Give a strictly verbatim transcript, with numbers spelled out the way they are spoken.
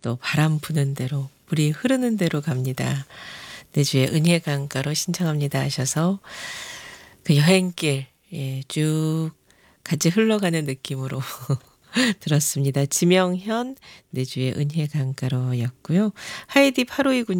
또 바람 부는 대로 물이 흐르는 대로 갑니다. 내주의 은혜 강가로 신청합니다 하셔서 그 여행길 예, 쭉 같이 흘러가는 느낌으로 들었습니다. 지명현 내주의 은혜 강가로였고요. 하이디 팔오이구